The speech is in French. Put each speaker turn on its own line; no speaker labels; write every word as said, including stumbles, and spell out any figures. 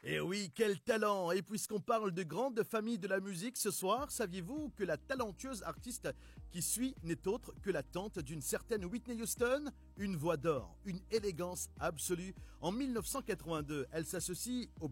Et oui, quel talent! Et puisqu'on parle de grandes familles de la musique ce soir, saviez-vous que la talentueuse artiste qui suit n'est autre que la tante d'une certaine Whitney Houston? Une voix d'or, une élégance absolue. En mille neuf cent quatre-vingt-deux, elle s'associe au